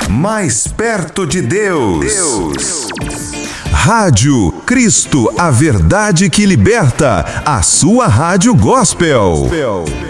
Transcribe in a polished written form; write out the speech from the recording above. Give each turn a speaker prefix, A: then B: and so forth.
A: mais perto de Deus. Rádio Cristo, a verdade que liberta, a sua rádio gospel.